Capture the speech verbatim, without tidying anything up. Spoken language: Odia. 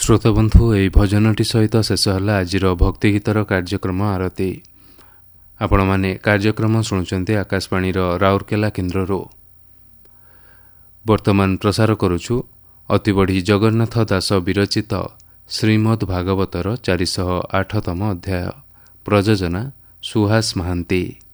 श्रोताबंधु ଏହି ଭଜନଟି ସହିତ ଶେଷ ହେଲା ଆଜିର ଭକ୍ତିଗୀତର କାର୍ଯ୍ୟକ୍ରମ ଆରତି। ଆପଣମାନେ କାର୍ଯ୍ୟକ୍ରମ ଶୁଣୁଛନ୍ତି ଆକାଶବାଣୀର ରାଉରକେଲା କେନ୍ଦ୍ରରୁ। ବର୍ତ୍ତମାନ ପ୍ରସାର କରୁଛୁ ଅତିବଡ଼ି ଜଗନ୍ନାଥ ଦାସ ବିରଚିତ ଶ୍ରୀମଦ୍ ଭାଗବତର ଚାରିଶହ ଆଠତମ ଅଧ୍ୟାୟ। ପ୍ରଯୋଜନା ସୁହାସ ମହାନ୍ତି।